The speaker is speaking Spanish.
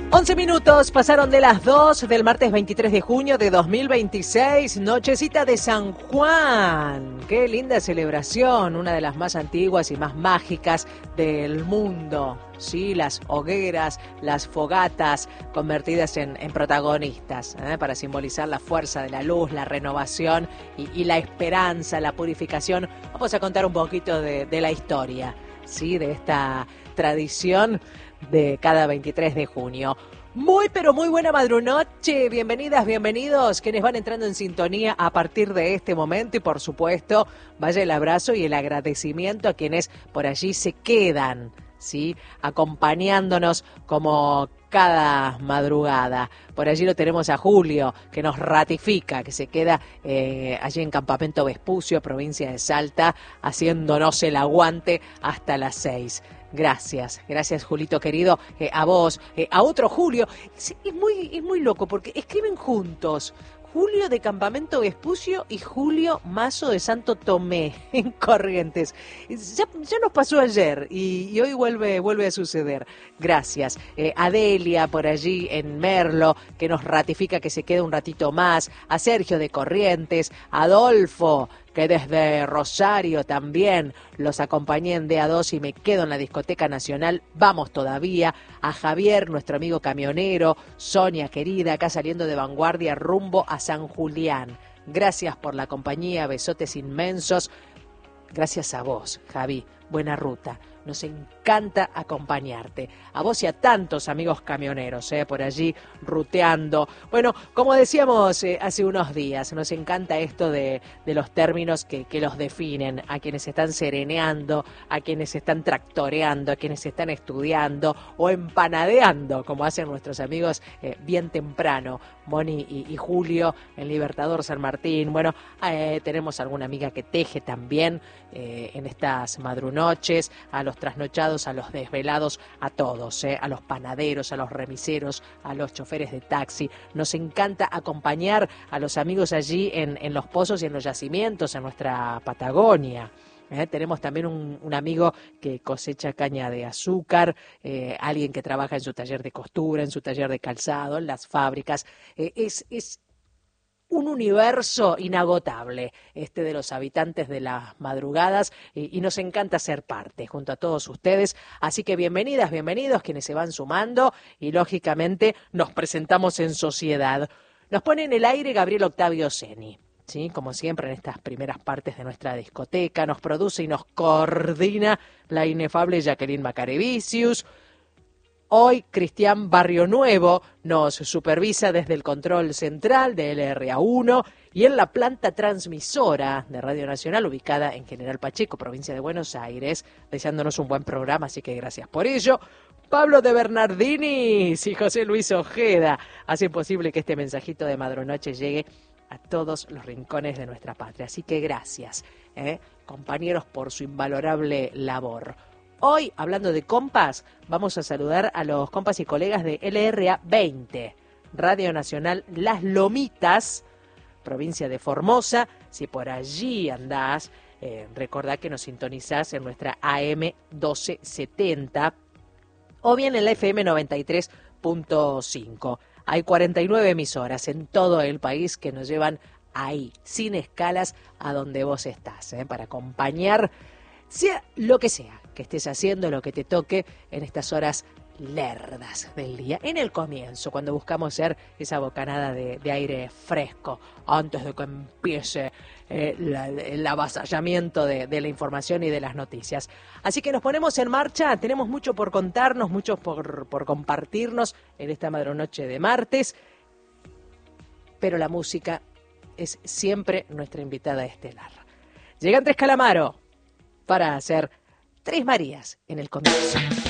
11 minutos pasaron de las 2 del martes 23 de junio de 2026, nochecita de San Juan. Qué linda celebración, una de las más antiguas y más mágicas del mundo. Sí, las hogueras, las fogatas convertidas en protagonistas, para simbolizar la fuerza de la luz, la renovación y la esperanza, la purificación. Vamos a contar un poquito de la historia, sí, de esta tradición de cada 23 de junio. Muy, pero muy buena madrunoche, bienvenidas, bienvenidos, quienes van entrando en sintonía a partir de este momento y por supuesto, vaya el abrazo y el agradecimiento a quienes por allí se quedan, ¿sí? Acompañándonos como cada madrugada. Por allí lo tenemos a Julio, que nos ratifica, que se queda allí en Campamento Vespucio, provincia de Salta, haciéndonos el aguante hasta las 6. Gracias Julito querido, a vos, a otro Julio. Es muy loco porque escriben juntos. Julio de Campamento Vespucio y Julio Mazo de Santo Tomé, en Corrientes. Ya nos pasó ayer y hoy vuelve a suceder. Gracias. Adelia por allí en Merlo, que nos ratifica que se queda un ratito más. A Sergio de Corrientes, Adolfo, que desde Rosario también los acompañé en DA2 y me quedo en la Discoteca Nacional, vamos todavía, a Javier, nuestro amigo camionero, Sonia querida, acá saliendo de Vanguardia rumbo a San Julián. Gracias por la compañía, besotes inmensos. Gracias a vos, Javi, buena ruta. Nos encanta acompañarte. A vos y a tantos amigos camioneros, por allí ruteando. Bueno, como decíamos hace unos días, nos encanta esto de los términos que los definen. A quienes están sereneando, a quienes están tractoreando, a quienes están estudiando o empanadeando, como hacen nuestros amigos bien temprano. Moni y Julio en Libertador San Martín. Bueno, tenemos alguna amiga que teje también en estas madrunoches, a los trasnochados, a los desvelados, a todos, a los panaderos, a los remiseros, a los choferes de taxi. Nos encanta acompañar a los amigos allí en los pozos y en los yacimientos, en nuestra Patagonia. Tenemos también un amigo que cosecha caña de azúcar, alguien que trabaja en su taller de costura, en su taller de calzado, en las fábricas. Es un universo inagotable de los habitantes de las madrugadas y nos encanta ser parte junto a todos ustedes. Así que bienvenidas, bienvenidos quienes se van sumando y lógicamente nos presentamos en sociedad. Nos pone en el aire Gabriel Octavio Seni. Sí, como siempre en estas primeras partes de nuestra discoteca, nos produce y nos coordina la inefable Jacqueline Macarevicius. Hoy Cristian Barrio Nuevo nos supervisa desde el control central de LRA1 y en la planta transmisora de Radio Nacional ubicada en General Pacheco, provincia de Buenos Aires, deseándonos un buen programa, así que gracias por ello. Pablo de Bernardinis y José Luis Ojeda hacen posible que este mensajito de madrunoche llegue a todos los rincones de nuestra patria. Así que gracias, compañeros, por su invalorable labor. Hoy, hablando de compas, vamos a saludar a los compas y colegas de LRA 20, Radio Nacional Las Lomitas, provincia de Formosa. Si por allí andás, recordá que nos sintonizás en nuestra AM 1270 o bien en la FM 93.5. Hay 49 emisoras en todo el país que nos llevan ahí, sin escalas, a donde vos estás, para acompañar, sea lo que sea que estés haciendo, lo que te toque en estas horas lerdas del día. En el comienzo, cuando buscamos ser esa bocanada de aire fresco, antes de que empiece el avasallamiento de la información y de las noticias. Así que nos ponemos en marcha, tenemos mucho por contarnos, mucho por compartirnos en esta madrunoche de martes, pero la música es siempre nuestra invitada estelar. Llega Andrés Calamaro para hacer Tres Marías en el comienzo.